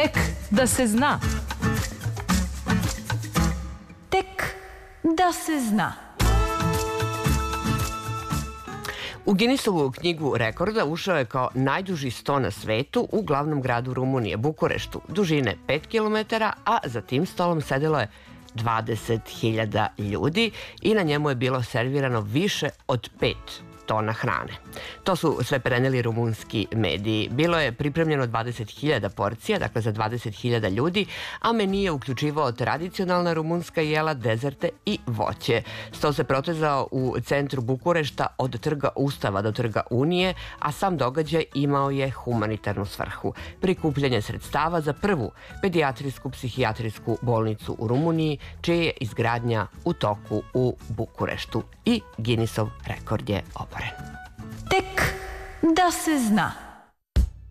Tek da se zna. Tek da se zna. U Guinnessovu knjigu rekorda ušao je kao najduži sto na svetu u glavnom gradu Rumunije, Bukureštu, dužine 5 km, a za tim stolom sedelo je 20.000 ljudi i na njemu je bilo servirano više od 5 tona hrane. To su sve preneli rumunski mediji. Bilo je pripremljeno 20.000 porcija, dakle za 20.000 ljudi, a meni je uključivao tradicionalna rumunska jela, dezerte i voće. Sto se protezao u centru Bukurešta od trga Ustava do trga Unije, a sam događaj imao je humanitarnu svrhu. Prikupljanje sredstava za prvu pedijatrijsku psihijatrijsku bolnicu u Rumuniji, čija je izgradnja u toku u Bukureštu. I Guinnessov rekord je oboren. Tek da se zna.